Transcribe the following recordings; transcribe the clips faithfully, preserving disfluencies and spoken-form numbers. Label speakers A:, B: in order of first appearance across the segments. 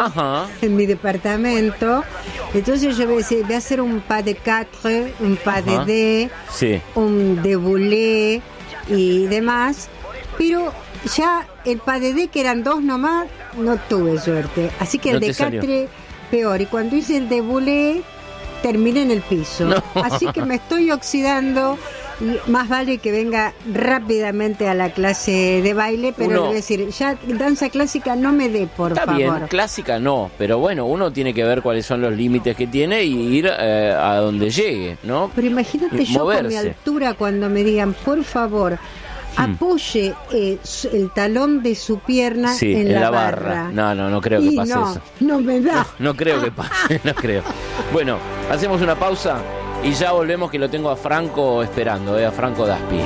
A: Ajá.
B: en mi departamento. Entonces yo voy a decir, voy a hacer un pas de quatre, un pas
A: Ajá.
B: de deux,
A: Sí.
B: un déboulé y demás. Pero ya el pas de deux, que eran dos nomás, no tuve suerte. Así que el
A: No te
B: de
A: salió.
B: quatre, peor. Y cuando hice el déboulé, terminé en el piso.
A: No.
B: Así que me estoy oxidando. Y más vale que venga rápidamente a la clase de baile, pero
A: Uno-
B: le voy a decir, ya danza clásica no me dé, por
A: Está
B: favor.
A: bien, clásica no, pero bueno, uno tiene que ver cuáles son los límites que tiene y ir eh, a donde llegue, ¿no?
B: Pero imagínate yo con mi
A: Moverse.
B: altura cuando me digan, por favor, apoye eh, su- el talón de su pierna
A: Sí,
B: en,
A: en
B: la,
A: la
B: barra.
A: barra. No, no, no creo que
B: Y
A: pase
B: no,
A: eso.
B: no me da.
A: No creo que pase, no creo. Bueno, hacemos una pausa y ya volvemos, que lo tengo a Franco esperando, eh, a Franco Daspi.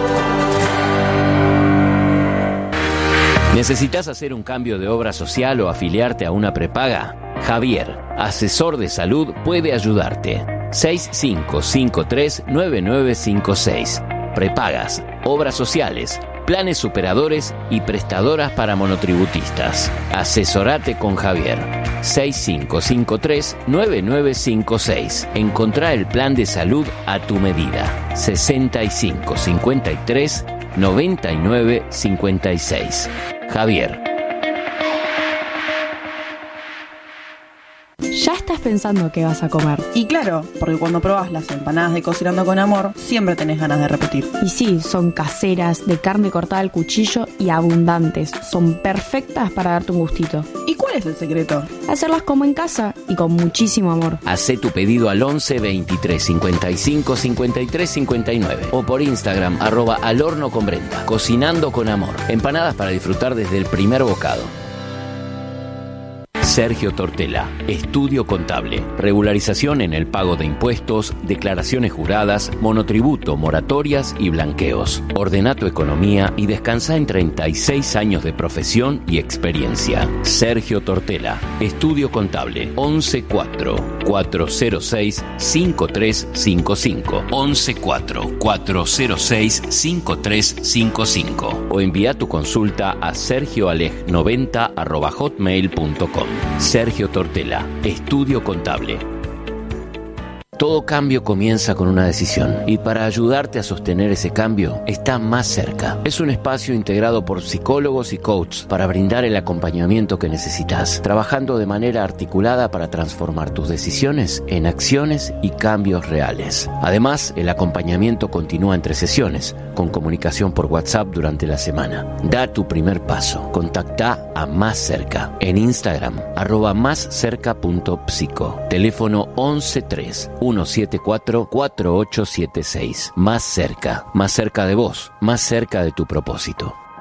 A: ¿Necesitas hacer un cambio de obra social o afiliarte a una prepaga? Javier, asesor de salud, puede ayudarte. seis cinco cinco tres nueve nueve cinco seis. Prepagas, obras sociales, planes superadores y prestadoras para monotributistas. Asesorate con Javier. seis cinco cinco tres nueve nueve cinco seis. Encontrá el plan de salud a tu medida. sesenta y cinco cincuenta y tres noventa y nueve cincuenta y seis. Javier.
C: Ya estás pensando qué vas a comer.
D: Y claro, porque cuando probás las empanadas de Cocinando con Amor, siempre tenés ganas de repetir.
C: Y sí, son caseras, de carne cortada al cuchillo y abundantes. Son perfectas para darte un gustito.
D: ¿Y cuál es el secreto?
C: Hacerlas como en casa y con muchísimo amor.
A: Hacé tu pedido al once veintitrés cincuenta y cinco cincuenta y tres cincuenta y nueve o por Instagram, arroba al horno con Brenda. Cocinando con Amor. Empanadas para disfrutar desde el primer bocado. Sergio Tortela, Estudio Contable, regularización en el pago de impuestos, declaraciones juradas, monotributo, moratorias y blanqueos. Ordena tu economía y descansa en treinta y seis años de profesión y experiencia. Sergio Tortela, Estudio Contable, once cuatro cuatro cero seis cinco tres cinco cinco, once cuatro cuatro cero seis cinco tres cinco cinco o envía tu consulta a sergioaleg noventa arroba hotmail punto com. Sergio Tortela, Estudio Contable. Todo cambio comienza con una decisión y para ayudarte a sostener ese cambio está Más Cerca. Es un espacio integrado por psicólogos y coaches para brindar el acompañamiento que necesitas, trabajando de manera articulada para transformar tus decisiones en acciones y cambios reales. Además, el acompañamiento continúa entre sesiones, con comunicación por WhatsApp durante la semana. Da tu primer paso. Contacta a Más Cerca en Instagram, arroba más cerca punto psico. Teléfono once tres uno siete cuatro cuatro ocho siete seis. Más Cerca, más cerca de vos, más cerca de tu propósito.